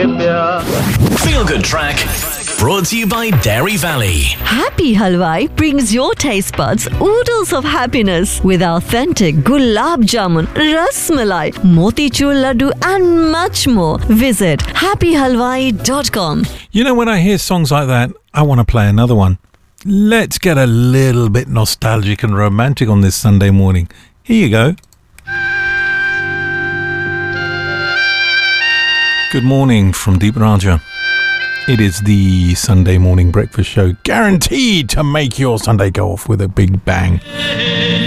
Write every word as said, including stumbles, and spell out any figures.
प्यार. Feel Good Track, brought to you by Dairy Valley. Happy Halwai brings your taste buds oodles of happiness with authentic gulab jamun, ras malai, motichur laddu and much more. Visit happy halwai dot com. You know, when I hear songs like that, I want to play another one. Let's get a little bit nostalgic and romantic on this Sunday morning. Here you go. Good morning from Deep Raja. It is the Sunday morning breakfast show, guaranteed to make your Sunday go off with a big bang.